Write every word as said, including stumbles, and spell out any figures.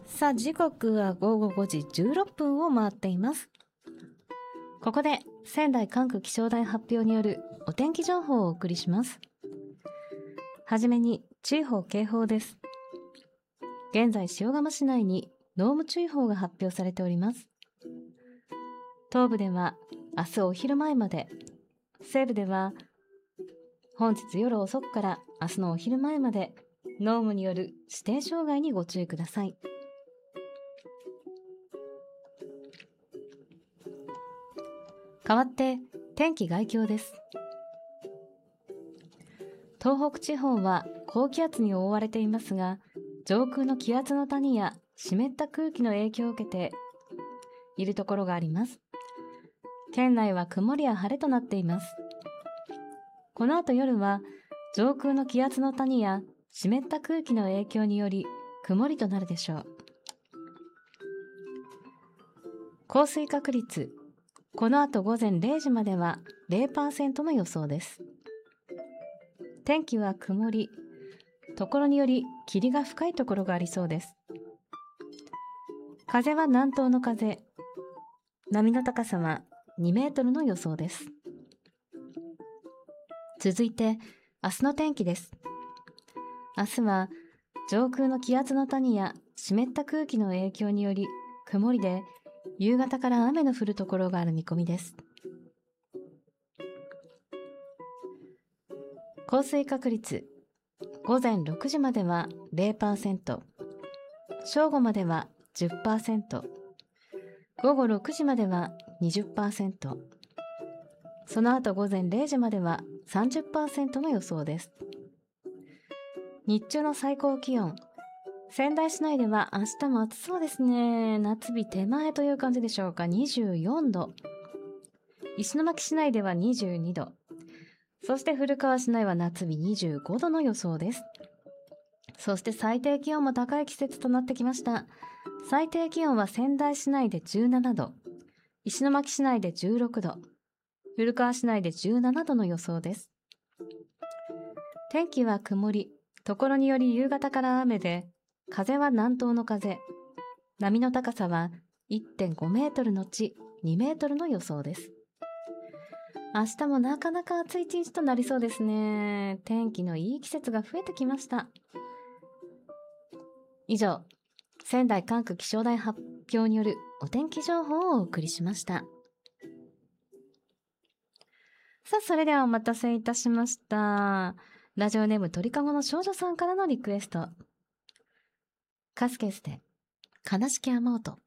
さあ、時刻はごごごじじゅうろっぷんを回っています。ここで仙台管区気象台発表によるお天気情報をお送りします。はじめに注意報警報です。現在塩釜市内に濃霧注意報が発表されております。東部では明日お昼前まで、西部では本日夜遅くから明日のお昼前まで濃霧による視程障害にご注意ください。代わって天気概況です。東北地方は高気圧に覆われていますが、上空の気圧の谷や湿った空気の影響を受けているところがあります。県内は曇りや晴れとなっています。この後夜は上空の気圧の谷や湿った空気の影響により曇りとなるでしょう。降水確率、この後午前れいじまでは ゼロパーセント の予想です。天気は曇り、ところにより霧が深いところがありそうです。風は南東の風、波の高さはにメートルの予想です。続いて明日の天気です。明日は上空の気圧の谷や湿った空気の影響により曇りで、夕方から雨の降るところがある見込みです。降水確率、午前ろくじまでは ゼロパーセント、正午までは じゅっパーセント、午後ろくじまでは にじゅっパーセント、その後午前れいじまでは さんじゅっパーセント の予想です。日中の最高気温、仙台市内では明日も暑そうですね。夏日手前という感じでしょうか。にじゅうよんど。石巻市内ではにじゅうにど。そして古川市内は夏日にじゅうごどの予想です。そして最低気温も高い季節となってきました。最低気温は仙台市内でじゅうななど、石巻市内でじゅうろくど、古川市内でじゅうななどの予想です。天気は曇り、ところにより夕方から雨で、風は南東の風、波の高さは いってんごメートルのちにメートルの予想です。明日もなかなか暑い一日となりそうですね。天気のいい季節が増えてきました。以上、仙台管区気象台発表によるお天気情報をお送りしました。さあ、それではお待たせいたしました。ラジオネーム鳥かごの少女さんからのリクエスト。カスケースで悲しき雨音。